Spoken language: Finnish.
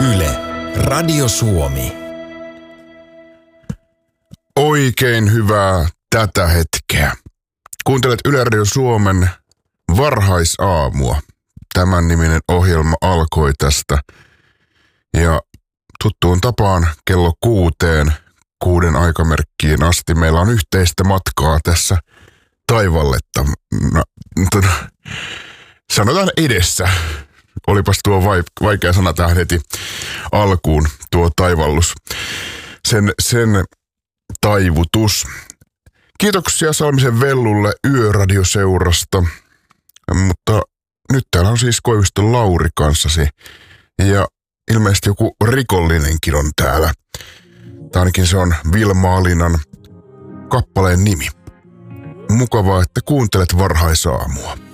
Yle, Radio Suomi. Oikein hyvää tätä hetkeä. Kuuntelet Yle Radio Suomen varhaisaamua. Tämän niminen ohjelma alkoi tästä. Ja tuttuun tapaan kello 6 aikamerkkiin asti meillä on yhteistä matkaa tässä taivalletta. Sanotaan edessä. Olipas tuo vaikea sana tähän heti alkuun, tuo taivallus. Sen taivutus. Kiitoksia Salmisen Vellulle Yöradioseurasta. Mutta nyt täällä on siis Koiviston Lauri kanssasi. Ja ilmeisesti joku rikollinenkin on täällä. Tai ainakin se on Vilma Alinan kappaleen nimi. Mukavaa, että kuuntelet varhaisaamua.